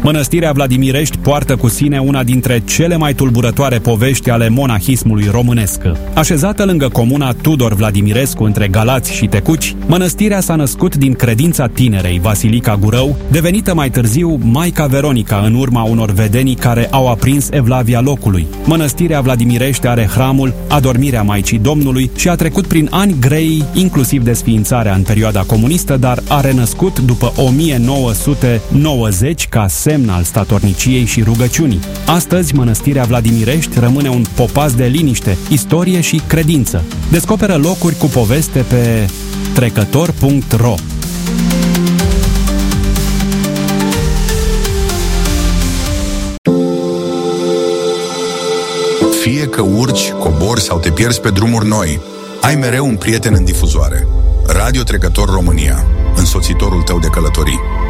Mănăstirea Vladimirești poartă cu sine una dintre cele mai tulburătoare povești ale monahismului românesc. Așezată lângă comuna Tudor Vladimirescu, între Galați și Tecuci, mănăstirea s-a născut din credința tinerei Vasilica Gurău, devenită mai târziu Maica Veronica în urma unor vedenii care au aprins evlavia locului. Mănăstirea Vladimirești are hramul Adormirea Maicii Domnului și a trecut prin ani grei, inclusiv desființarea în perioada comunistă, dar a renăscut după 1990 ca semn al statorniciei și rugăciunii. Astăzi, mănăstirea Vladimirești rămâne un popas de liniște, istorie și credință. Descoperă locuri cu poveste pe trecător.ro. Fie că urci, cobori sau te pierzi pe drumuri noi, ai mereu un prieten în difuzoare. Radio Trecător România, însoțitorul tău de călătorii.